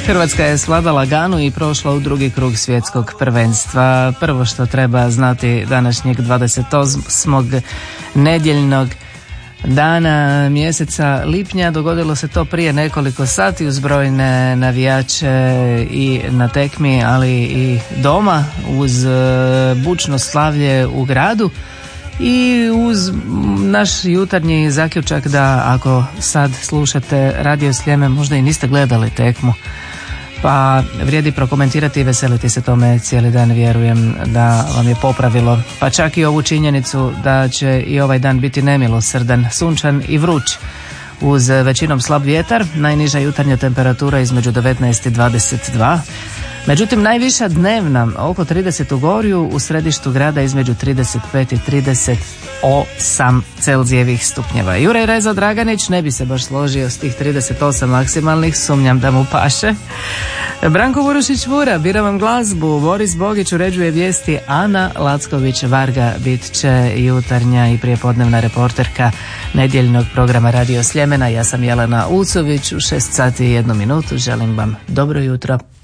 Hrvatska je svladala Ganu i prošla u drugi krug svjetskog prvenstva. Prvo što treba znati današnjeg 28. nedjeljnog dana mjeseca lipnja, dogodilo se to prije nekoliko sati uz brojne navijače i na tekmi, ali i doma, uz bučno slavlje u gradu i uz naš jutarnji zaključak da ako sad slušate Radio Sljeme možda i niste gledali tekmu, pa vrijedi prokomentirati i veseliti se tome cijeli dan. Vjerujem da vam je popravilo, pa čak i ovu činjenicu da će i ovaj dan biti nemilosrdan, sunčan i vruć uz većinom slab vjetar, najniža jutarnja temperatura između 19 i 22. Međutim, najviša dnevna oko 30 u Gorju, u središtu grada između 35 i 38 Celzijevih stupnjeva. Juraj Reza Draganić ne bi se baš složio s tih 38 maksimalnih, sumnjam da mu paše. Branko Vurušić-Vura bira vam glazbu, Boris Bogić uređuje vijesti, Ana Lacković-Varga bit će jutarnja i prijepodnevna reporterka nedjeljnog programa Radio Sljemena. Ja sam Jelena Ucović, u 6 sati i 1 minutu želim vam dobro jutro.